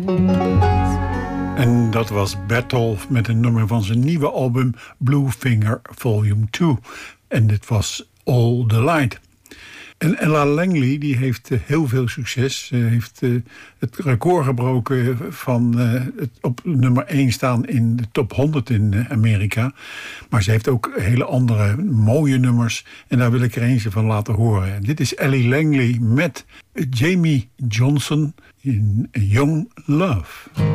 En dat was Bertolf met een nummer van zijn nieuwe album Blue Finger Volume 2. En dit was All the Light. En Ella Langley die heeft heel veel succes. Ze heeft het record gebroken van het op nummer 1 staan in de top 100 in Amerika. Maar ze heeft ook hele andere mooie nummers. En daar wil ik er eentje van laten horen. En dit is Ellie Langley met Jamie Johnson in Young Love.